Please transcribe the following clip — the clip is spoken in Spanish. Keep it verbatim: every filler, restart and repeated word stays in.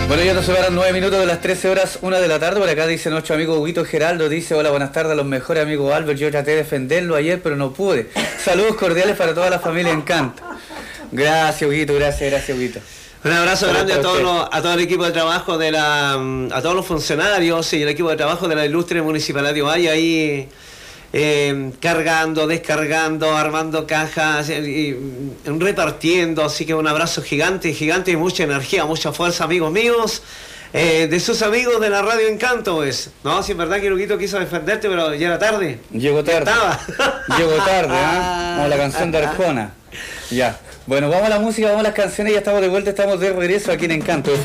Bueno, ya nos separan nueve minutos de las trece horas, una de la tarde. Por acá dice nuestro amigo Huguito Geraldo, dice: hola, buenas tardes a los mejores amigos Albert. Yo traté de defenderlo ayer, pero no pude. Saludos cordiales para toda la familia Encanto. Gracias, Huguito, gracias, gracias, Huguito. Un abrazo grande a todos los, a todo el equipo de trabajo de la, a todos los funcionarios y el equipo de trabajo de la ilustre Municipalidad de Ovalle ahí eh, cargando, descargando, armando cajas y, y repartiendo. Así que un abrazo gigante, gigante y mucha energía, mucha fuerza, amigos míos. Eh, de sus amigos de la Radio Encanto, pues. No, si es verdad que Luquito quiso defenderte, pero ya era tarde. Llegó tarde. Ya estaba. Llegó tarde, ¿ah? ¿eh? Como la canción de Arjona. Ya. Bueno, vamos a la música, vamos a las canciones, ya estamos de vuelta, estamos de regreso aquí en Encanto.